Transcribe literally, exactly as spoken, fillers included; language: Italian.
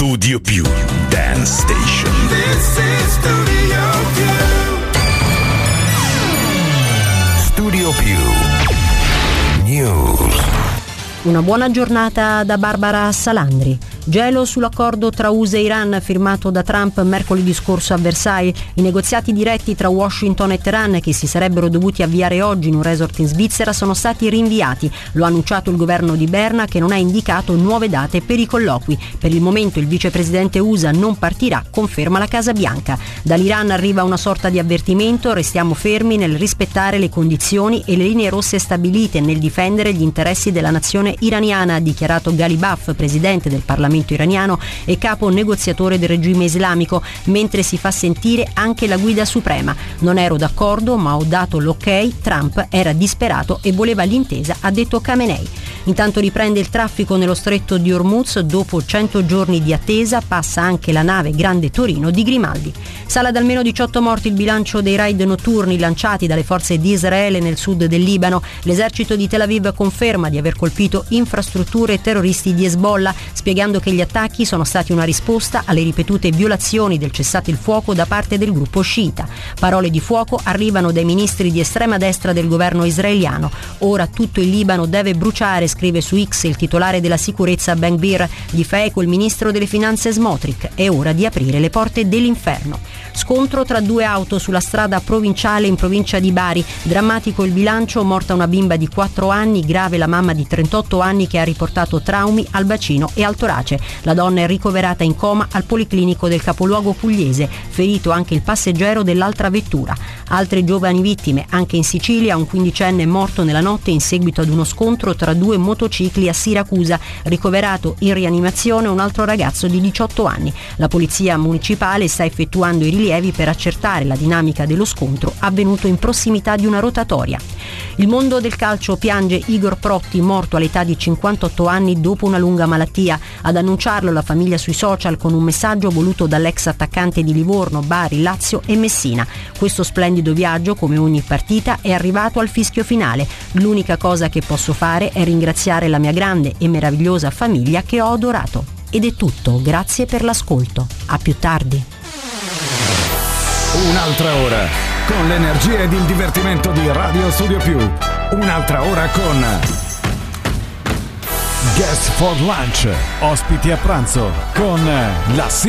Studio Più Dance Station. This is Studio Più. Studio Più News. Una buona giornata da Barbara Salandri. Gelo sull'accordo tra U S A e Iran firmato da Trump mercoledì scorso a Versailles. I negoziati diretti tra Washington e Teheran, che si sarebbero dovuti avviare oggi in un resort in Svizzera, sono stati rinviati. Lo ha annunciato il governo di Berna, che non ha indicato nuove date per i colloqui. Per il momento il vicepresidente U S A non partirà, conferma la Casa Bianca. Dall'Iran arriva una sorta di avvertimento: restiamo fermi nel rispettare le condizioni e le linee rosse stabilite nel difendere gli interessi della nazione iraniana, ha dichiarato Ghalibaf, presidente del Parlamento iraniano e capo negoziatore del regime islamico, mentre si fa sentire anche la guida suprema. Non ero d'accordo, ma ho dato l'ok. Trump era disperato e voleva l'intesa, ha detto Khamenei. Intanto riprende il traffico nello stretto di Hormuz. Dopo cento giorni di attesa passa anche la nave Grande Torino di Grimaldi. Sale ad almeno diciotto morti il bilancio dei raid notturni lanciati dalle forze di Israele nel sud del Libano. L'esercito di Tel Aviv conferma di aver colpito infrastrutture terroristi di Hezbollah, spiegando che gli attacchi sono stati una risposta alle ripetute violazioni del cessate il fuoco da parte del gruppo sciita. Parole di fuoco arrivano dai ministri di estrema destra del governo israeliano. Ora tutto il Libano deve bruciare, scrive su X il titolare della sicurezza Ben Gvir. Gli fa eco il ministro delle finanze Smotrich. È ora di aprire le porte dell'inferno. Scontro tra due auto sulla strada provinciale in provincia di Bari. Drammatico il bilancio: morta una bimba di quattro anni, grave la mamma di trentotto anni che ha riportato traumi al bacino e al torace. La donna è ricoverata in coma al policlinico del capoluogo pugliese, ferito anche il passeggero dell'altra vettura. Altre giovani vittime anche in Sicilia: un quindicenne è morto nella notte in seguito ad uno scontro tra due motocicli a Siracusa, ricoverato in rianimazione un altro ragazzo di diciotto anni. La polizia municipale sta effettuando i rilievi per accertare la dinamica dello scontro avvenuto in prossimità di una rotatoria. Il mondo del calcio piange Igor Protti, morto all'età di cinquantotto anni dopo una lunga malattia. Ad annunciarlo la famiglia sui social con un messaggio voluto dall'ex attaccante di Livorno, Bari, Lazio e Messina. Questo splendido viaggio, come ogni partita, è arrivato al fischio finale. L'unica cosa che posso fare è ringraziare la mia grande e meravigliosa famiglia che ho adorato. Ed è tutto, grazie per l'ascolto. A più tardi. Un'altra ora con l'energia ed il divertimento di Radio Studio Più. Un'altra ora con Guest for Lunch, ospiti a pranzo con la